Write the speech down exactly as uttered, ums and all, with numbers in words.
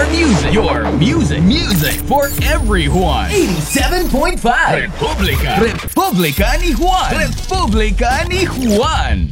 music. Your music. Music for everyone. eighty-seven point five. Republica. Republica ni Juan. Republica ni Juan.